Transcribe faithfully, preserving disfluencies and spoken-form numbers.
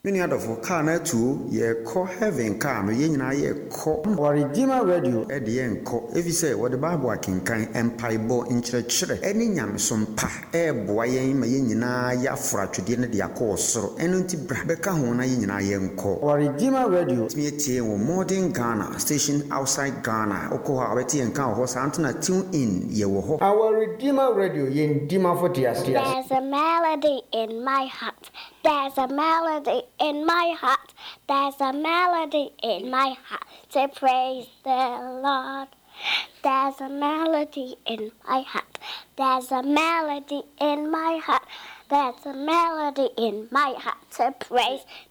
Many other for car na two ye call heaven car no yen na ye call Our Redeemer Radio e de yen call if you say what the Bible can kan empire bo in chire any nyamsom pa e boa yen ma yen nyina ya fra twede ne de akọ soro eno nti bra be ka ho na yen nyina yen call Our Redeemer Radio me tie wo modern Ghana station outside Ghana okọ ha beti yen kan ho santana tune in ye wo ho. Our Redeemer Radio yen dima for tias tias. There's a melody in my heart. There's a melody in my heart. There's a melody in my heart to praise the Lord. There's a melody in my heart. There's a melody in my heart. There's a melody in my heart to praise